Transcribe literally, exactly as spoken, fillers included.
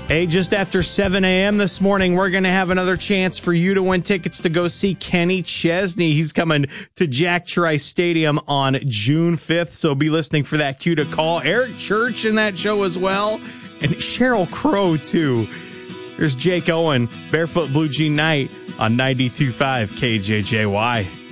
Hey, just after seven a.m. this morning, we're going to have another chance for you to win tickets to go see Kenny Chesney. He's coming to Jack Trice Stadium on June fifth, so be listening for that cue to call. Eric Church in that show as well, and Sheryl Crow, too. There's Jake Owen, Barefoot Blue Jean Night on ninety-two point five K J J Y.